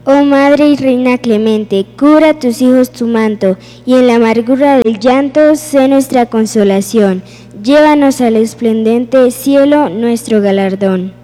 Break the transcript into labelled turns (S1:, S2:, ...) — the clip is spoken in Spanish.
S1: Oh Madre y Reina clemente, cubra a tus hijos tu manto, y en la amargura del llanto sé nuestra consolación. Llévanos al esplendente cielo, nuestro galardón.